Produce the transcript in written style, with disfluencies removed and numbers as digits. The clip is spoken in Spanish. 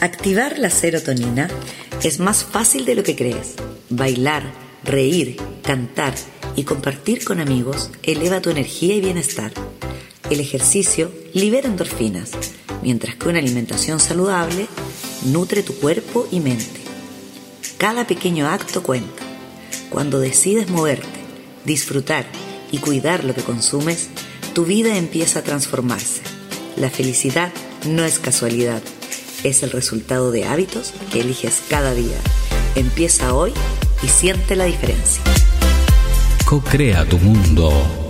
Activar la serotonina es más fácil de lo que crees. Bailar, reír, cantar y compartir con amigos eleva tu energía y bienestar. El ejercicio libera endorfinas, mientras que una alimentación saludable nutre tu cuerpo y mente. Cada pequeño acto cuenta. Cuando decides moverte, disfrutar y cuidar lo que consumes, tu vida empieza a transformarse. La felicidad no es casualidad, es el resultado de hábitos que eliges cada día. Empieza hoy y siente la diferencia. Co-crea tu mundo.